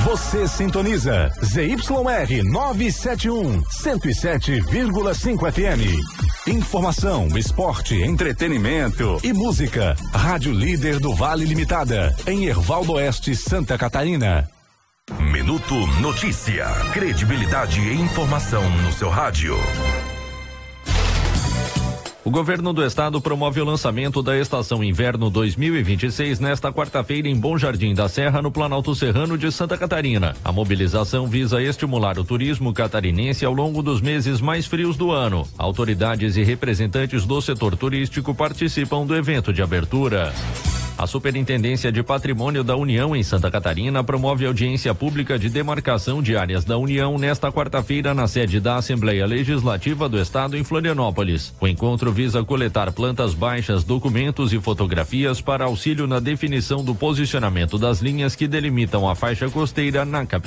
Você sintoniza ZYR 971, 107,5 FM. Informação, esporte, entretenimento e música. Rádio Líder do Vale Limitada, em Herval do Oeste, Santa Catarina. Minuto Notícia. Credibilidade e informação no seu rádio. O governo do estado promove o lançamento da estação Inverno 2026 nesta quarta-feira em Bom Jardim da Serra, no Planalto Serrano de Santa Catarina. A mobilização visa estimular o turismo catarinense ao longo dos meses mais frios do ano. Autoridades e representantes do setor turístico participam do evento de abertura. A Superintendência de Patrimônio da União em Santa Catarina promove audiência pública de demarcação de áreas da União nesta quarta-feira na sede da Assembleia Legislativa do Estado em Florianópolis. O encontro visa coletar plantas baixas, documentos e fotografias para auxílio na definição do posicionamento das linhas que delimitam a faixa costeira na capital.